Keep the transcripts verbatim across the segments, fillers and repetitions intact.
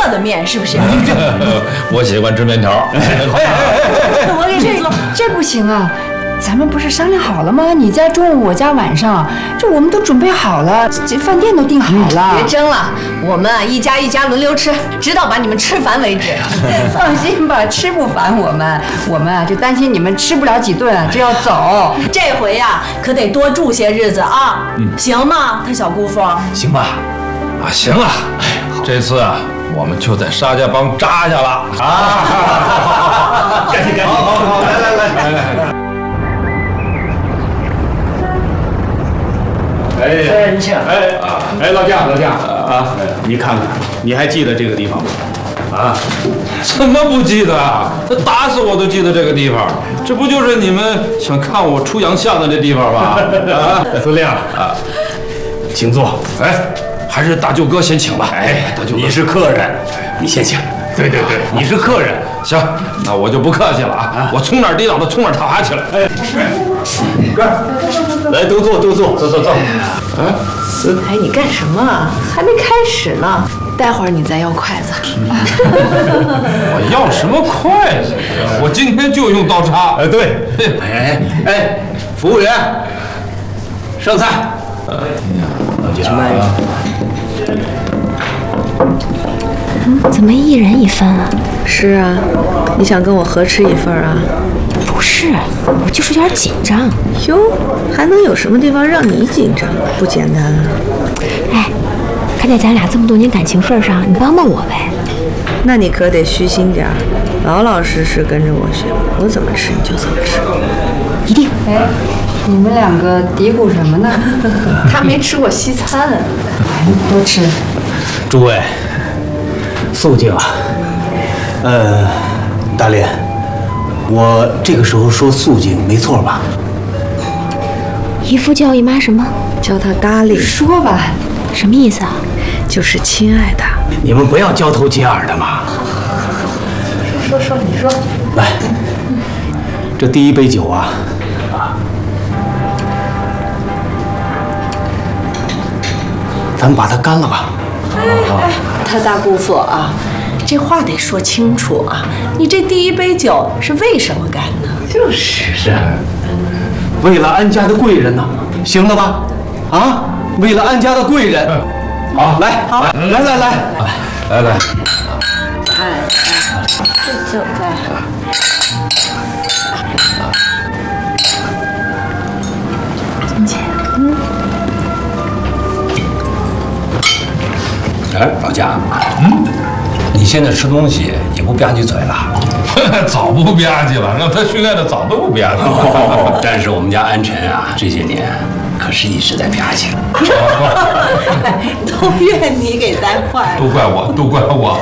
热的面，是不是？ 我喜欢吃面条。 我给你做， 这不行啊！咱们不是商量好了吗？你家中午，我家晚上，这我们都准备好了，这饭店都订好了。 别争了，我们啊一家一家轮流吃，直到把你们吃烦为止。 放心吧，吃不烦我们，我们啊就担心你们吃不了几顿就要走。 这回呀、啊，可得多住些日子啊，嗯、行吗？他小姑父， 行吧？ 啊，行了，这次啊，我们就在沙家浜扎下了啊！赶紧赶紧，好好好，来来来来来。哎，你请。哎啊，哎，老将老将啊，你看看，你还记得这个地方吗？啊？ 怎么不记得啊？打死我都记得这个地方。这不就是你们想看我出洋相的这地方吗？啊， 司令啊，请坐。 哎，还是大舅哥先请吧。 哎，大舅哥，你是客人，你先请。对对对，你是客人。 行，那我就不客气了啊！我从哪儿抵挡的，从哪儿踏爬起来。哎， 哥，来，都坐，都坐，坐坐坐。 啊，哎，你干什么啊？还没开始呢，待会儿你再要筷子。 我要什么筷子？我今天就用刀叉。 哎，对。哎哎，服务员，上菜。哎呀，老姜啊。 嗯，怎么一人一份啊？ 是啊，你想跟我合吃一份啊？ 不是，我就是有点紧张。 哟，还能有什么地方让你紧张？不简单啊！ 哎，看在咱俩这么多年感情份上，你帮帮我呗。 那你可得虚心点儿，老老实实跟着我学，我怎么吃你就怎么吃。 一定。 哎，你们两个嘀咕什么呢？ 他没吃过西餐。 哎，多吃。 诸位。肃静啊，呃，大莲，我这个时候说肃静没错吧？ 姨父叫姨妈什么？ 叫她咖喱。 说吧， 什么意思啊？ 就是亲爱的。 你们不要交头接耳的嘛。 说说说，你说。 来，这第一杯酒啊，咱们把它干了吧。 哎哎，他大姑父啊，这话得说清楚啊！你这第一杯酒是为什么干呢？ 就是是，为了安家的贵人呢，行了吧？啊，为了安家的贵人。好，来，好，来来来， 来来。 哎哎，这酒在。 金姐，嗯。 哎，老姜，嗯，你现在吃东西也不吧唧嘴了？ 早不吧唧了，让他训练的早都不吧唧了。 哦，但是我们家安晨啊，这些年可是一直在吧唧。 都怨你给带坏了， 都怪我，都怪我。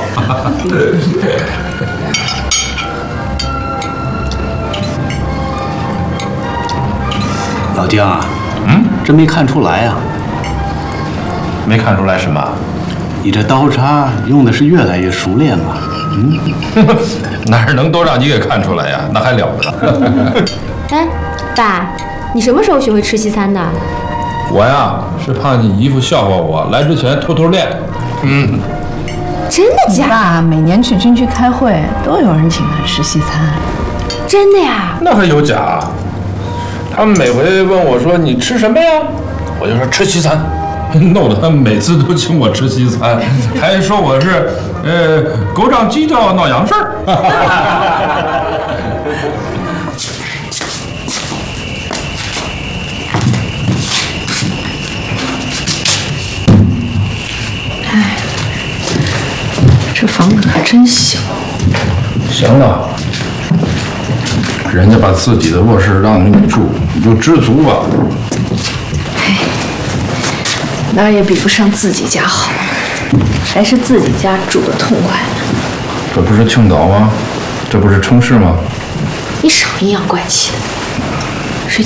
老姜啊，嗯，真没看出来啊。 没看出来什么？ 你这刀叉用的是越来越熟练嘛？嗯， 哪能都让你给看出来呀？那还了得！ 哎，爸，你什么时候学会吃西餐的？ 我呀，是怕你姨父笑话我，来之前偷偷练。嗯， 真的假的？ 爸每年去军区开会，都有人请他吃西餐。 真的呀？ 那还有假？他们每回问我说你吃什么呀，我就说吃西餐。弄得他每次都请我吃西餐，还说我是呃狗长鸡叫闹洋事儿。 哎，这房子可真小。 行了，人家把自己的卧室让你住，你就知足吧。 哪也比不上自己家好，还是自己家住的痛快呢。 这不是青岛吗？这不是城市吗？ 你少阴阳怪气的。